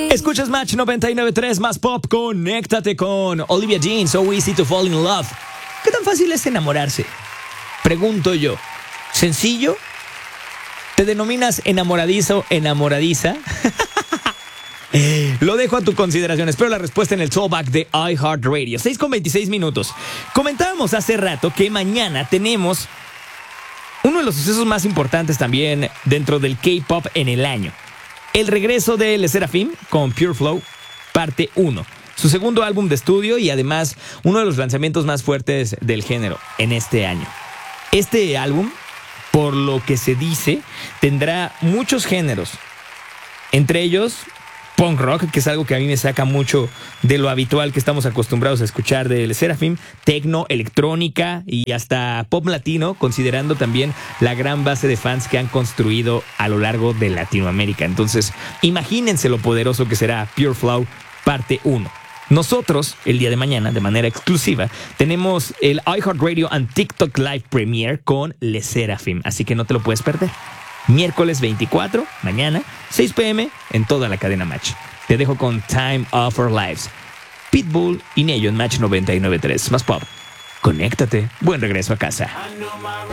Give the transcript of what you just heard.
Escuchas Match 99.3 más pop. Conéctate con Olivia Dean, So Easy to Fall in Love. ¿Qué tan fácil es enamorarse? Pregunto yo. ¿Sencillo? ¿Te denominas enamoradizo, enamoradiza? Lo dejo a tu consideración. Espero la respuesta en el Tollback de iHeartRadio. 6:26. Comentábamos hace rato que mañana tenemos uno de los sucesos más importantes también dentro del K-pop en el año. El regreso de LE SSERAFIM con Pure Flow, parte 1. Su segundo álbum de estudio y además uno de los lanzamientos más fuertes del género en este año. Este álbum, por lo que se dice, tendrá muchos géneros. Entre ellos, punk rock, que es algo que a mí me saca mucho de lo habitual que estamos acostumbrados a escuchar de LE SSERAFIM, tecno, electrónica y hasta pop latino, considerando también la gran base de fans que han construido a lo largo de Latinoamérica. Entonces, imagínense lo poderoso que será Pure Flow parte 1. Nosotros, el día de mañana, de manera exclusiva, tenemos el iHeartRadio and TikTok Live Premiere con LE SSERAFIM, así que no te lo puedes perder. Miércoles 24, mañana, 6 p.m. en toda la cadena Match. Te dejo con Time of Our Lives. Pitbull y Nello en Match 99.3. Más pop. Conéctate. Buen regreso a casa.